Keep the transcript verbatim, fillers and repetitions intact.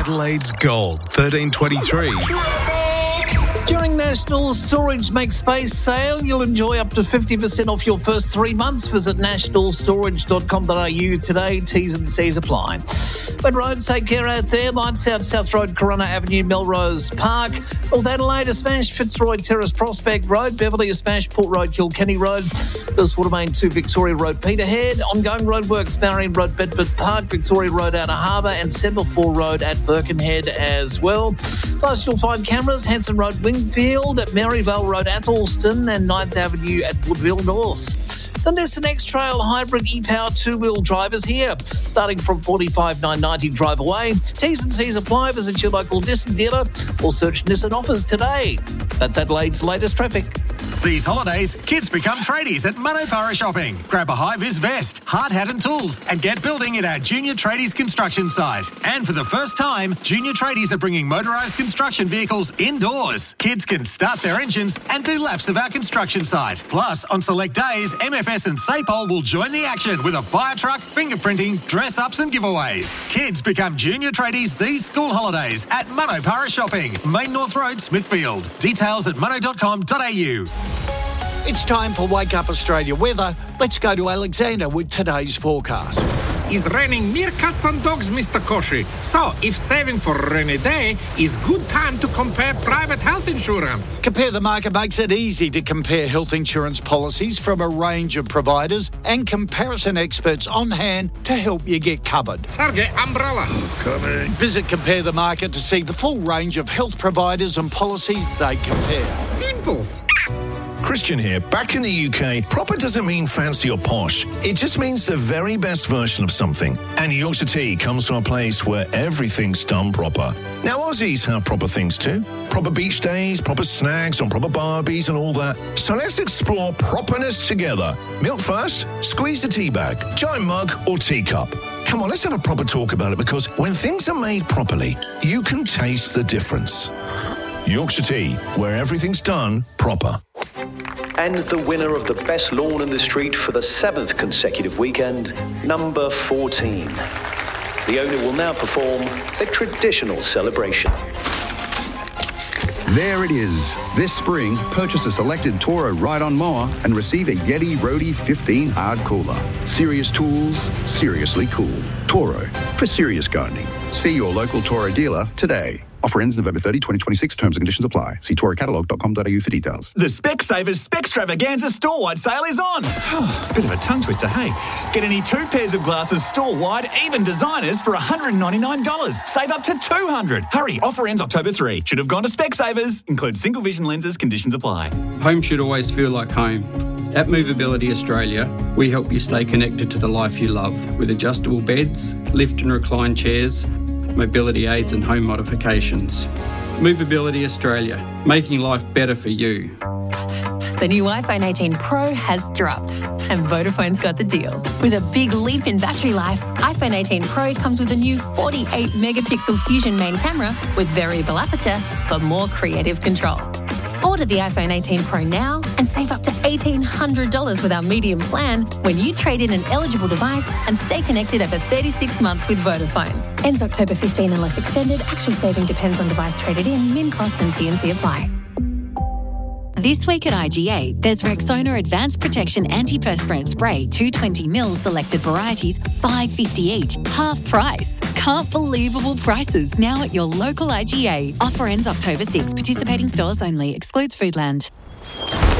Adelaide's Gold, thirteen twenty-three. During National Storage Make Space sale, you'll enjoy up to fifty percent off your first three months. Visit national storage dot com dot a u today. T's and C's apply. But roads, take care out there. Lights out South Road, Corunna Avenue, Melrose Park. North Adelaide, a smashed Fitzroy Terrace, Prospect Road. Beverley, a smashed Port Road, Kilkenny Road. This Watermain two, Victoria Road, Peterhead. Ongoing roadworks, Marion Road, Bedford Park, Victoria Road, Outer Harbour, and Semaphore Road at Birkenhead as well. Plus, you'll find cameras, Hanson Road, Wingfield, at Maryvale Road, Atholston, and ninth Avenue at Woodville North. The Nissan X-Trail Hybrid e-Power two-wheel drive is here, starting from forty-five thousand nine hundred ninety drive away. T's and C's apply. Visit your local Nissan dealer or search Nissan offers today. That's Adelaide's latest traffic. These holidays, kids become tradies at Manopara Shopping. Grab a high-vis vest, hard hat and tools, and get building at our Junior Tradies construction site. And for the first time, Junior Tradies are bringing motorised construction vehicles indoors. Kids can start their engines and do laps of our construction site. Plus, on select days, M F S and Sapol will join the action with a fire truck, fingerprinting, dress-ups and giveaways. Kids become Junior Tradies these school holidays at Manopara Shopping, Main North Road, Smithfield. Details at mono dot com dot a u. It's time for Wake Up Australia weather. Let's go to Alexander with today's forecast. It's raining meerkats and dogs, Mister Koshi. So, if saving for a rainy day is good time to compare private health insurance. Compare the Market makes it easy to compare health insurance policies from a range of providers and comparison experts on hand to help you get covered. Sergey, umbrella. Coming. Visit Compare the Market to see the full range of health providers and policies they compare. Simples. Christian here. Back in the U K, proper doesn't mean fancy or posh. It just means the very best version of something. And Yorkshire Tea comes from a place where everything's done proper. Now, Aussies have proper things too. Proper beach days, proper snags on proper barbies and all that. So let's explore properness together. Milk first, squeeze the tea bag, giant mug or teacup. Come on, let's have a proper talk about it, because when things are made properly, you can taste the difference. Yorkshire Tea, where everything's done proper. And the winner of the best lawn in the street for the seventh consecutive weekend, number fourteen. The owner will now perform a traditional celebration. There it is. This spring, purchase a selected Toro ride-on mower and receive a Yeti Roadie fifteen hard cooler. Serious tools, seriously cool. Toro, for serious gardening. See your local Toro dealer today. Offer ends November thirtieth, twenty twenty-six. Terms and conditions apply. See toro catalog dot com dot a u for details. The Specsavers Spextravaganza store-wide sale is on. Bit of a tongue twister, hey? Get any two pairs of glasses store-wide, even designers, for one hundred ninety-nine dollars. Save up to two hundred dollars. Hurry, offer ends October third. Should have gone to Specsavers. Includes single vision lenses. Conditions apply. Home should always feel like home. At Movability Australia, we help you stay connected to the life you love with adjustable beds, lift and recline chairs, mobility aids and home modifications. Movability Australia, making life better for you. The new iPhone eighteen Pro has dropped, and Vodafone's got the deal. With a big leap in battery life, iPhone eighteen Pro comes with a new forty-eight megapixel Fusion main camera with variable aperture for more creative control. Order the iPhone eighteen Pro now and save up to eighteen hundred dollars with our medium plan when you trade in an eligible device and stay connected over thirty-six months with Vodafone. Ends October fifteenth unless extended. Actual saving depends on device traded in. Min cost and T and C apply. This week at I G A, there's Rexona Advanced Protection Antiperspirant Spray, two hundred twenty mil selected varieties, five dollars fifty each, half price. Can't believable prices now at your local I G A. Offer ends October sixth. Participating stores only. Excludes Foodland.